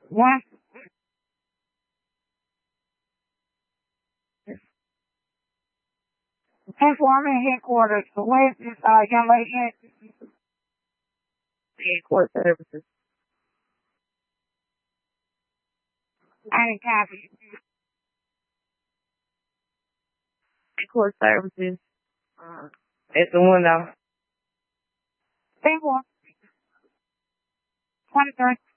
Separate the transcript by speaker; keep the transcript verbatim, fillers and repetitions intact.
Speaker 1: One, that's why I'm in headquarters. So where's this uh, young lady at? Headquarters services. I didn't copy. Headquarters services. Uh, it's the window. Thank you. twenty-three.